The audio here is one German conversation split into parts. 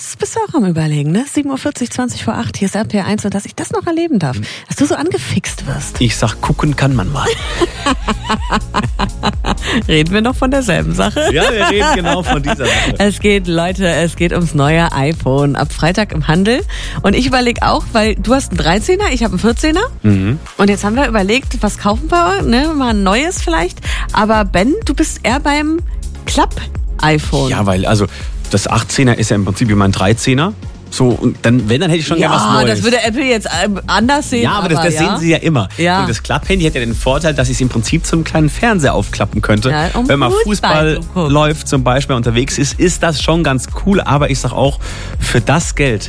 Jetzt bist du auch am Überlegen, ne? 7:40 Uhr, 20 vor 8, hier ist RPR 1 und dass ich das noch erleben darf. Dass du so angefixt wirst. Ich sag, gucken kann man mal. Reden wir noch von derselben Sache? Ja, wir reden genau von dieser Sache. Es geht ums neue iPhone. Ab Freitag im Handel. Und ich überlege auch, weil du hast einen 13er, ich habe einen 14er. Mhm. Und jetzt haben wir überlegt, was kaufen wir? Ne? Mal ein neues vielleicht. Aber Ben, du bist eher beim Klapp-iPhone. Ja, weil also das 18er ist ja im Prinzip wie mein 13er. So, und dann hätte ich schon gerne was Neues. Das würde Apple jetzt anders sehen. Ja, aber das sehen sie ja immer. Ja. Und das Klapphandy hat ja den Vorteil, dass ich es im Prinzip zum kleinen Fernseher aufklappen könnte. Ja, wenn man Fußball läuft, zum Beispiel unterwegs ist das schon ganz cool. Aber ich sag auch, für das Geld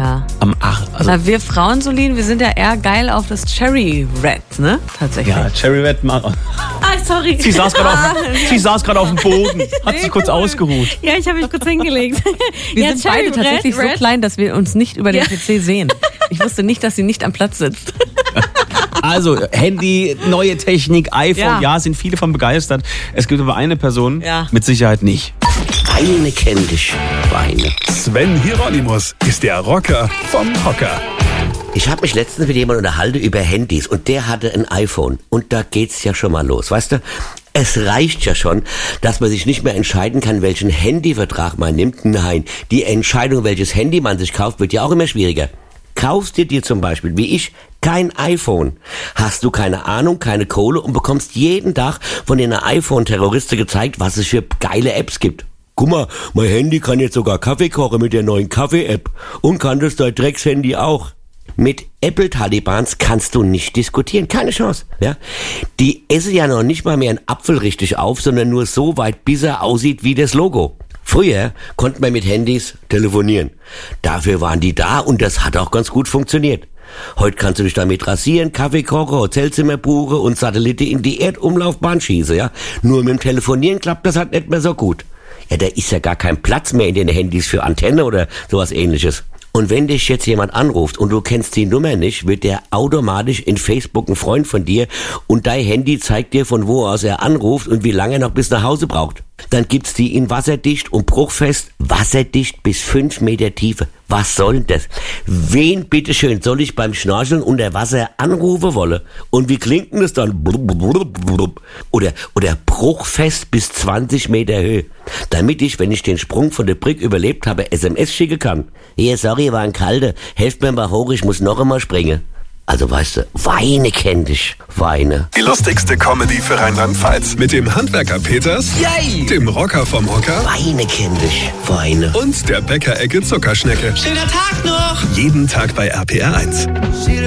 Na, wir Frauen, Solin, wir sind ja eher geil auf das Cherry Red, ne? Tatsächlich. Ja, Cherry Red. Sorry. Sie saß gerade auf dem Boden, hat sich kurz ausgeruht. Ja, ich habe mich kurz hingelegt. Wir sind beide tatsächlich so klein, dass wir uns nicht über den PC sehen. Ich wusste nicht, dass sie nicht am Platz sitzt. Also Handy, neue Technik, iPhone, ja, sind viele von begeistert. Es gibt aber eine Person, mit Sicherheit nicht. Weine kenn dich, Weine. Sven Hieronymus ist der Rocker vom Hocker. Ich habe mich letztens mit jemandem unterhalten über Handys und der hatte ein iPhone. Und da geht's ja schon mal los, weißt du? Es reicht ja schon, dass man sich nicht mehr entscheiden kann, welchen Handyvertrag man nimmt. Nein, die Entscheidung, welches Handy man sich kauft, wird ja auch immer schwieriger. Kaufst dir zum Beispiel, wie ich, kein iPhone, hast du keine Ahnung, keine Kohle und bekommst jeden Tag von den iPhone-Terroristen gezeigt, was es für geile Apps gibt. Guck mal, mein Handy kann jetzt sogar Kaffee kochen mit der neuen Kaffee-App und kann das dein Dreckshandy auch. Mit Apple-Talibans kannst du nicht diskutieren, keine Chance. Ja? Die essen ja noch nicht mal mehr einen Apfel richtig auf, sondern nur so weit, bis er aussieht wie das Logo. Früher konnte man mit Handys telefonieren. Dafür waren die da und das hat auch ganz gut funktioniert. Heute kannst du dich damit rasieren, Kaffee kochen, Hotelzimmer buchen und Satellite in die Erdumlaufbahn schießen. Ja? Nur mit dem Telefonieren klappt das halt nicht mehr so gut. Ja, da ist ja gar kein Platz mehr in den Handys für Antenne oder sowas Ähnliches. Und wenn dich jetzt jemand anruft und du kennst die Nummer nicht, wird der automatisch in Facebook ein Freund von dir und dein Handy zeigt dir, von wo aus er anruft und wie lange er noch bis nach Hause braucht. Dann gibt's die in wasserdicht und bruchfest, wasserdicht bis 5 Meter Tiefe. Was soll denn das? Wen bitteschön soll ich beim Schnorcheln unter Wasser anrufen wollen? Und wie klingt denn das dann? Oder bruchfest bis 20 Meter Höhe. Damit ich, wenn ich den Sprung von der Brücke überlebt habe, SMS schicken kann. Hier, sorry, war ein Kalter. Helft mir mal hoch, ich muss noch einmal springen. Also weißt du, Weine kenn dich, Weine. Die lustigste Comedy für Rheinland-Pfalz. Mit dem Handwerker Peters, dem Rocker vom Hocker, Weine kenn dich, Weine. Und der Bäckerecke Zuckerschnecke. Schöner Tag noch! Jeden Tag bei RPR 1.